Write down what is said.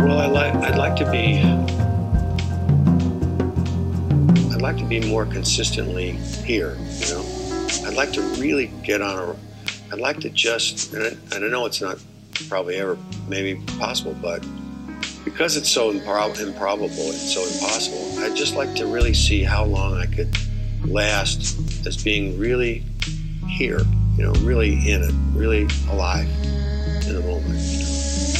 Well, I'd like to be more consistently here, you know. I'd like to really get on I'd like to just, and I know it's not probably ever maybe possible, but because it's so improbable, it's so impossible, I'd just like to really see how long I could last as being really here, you know, really in it, really alive in the moment. You know?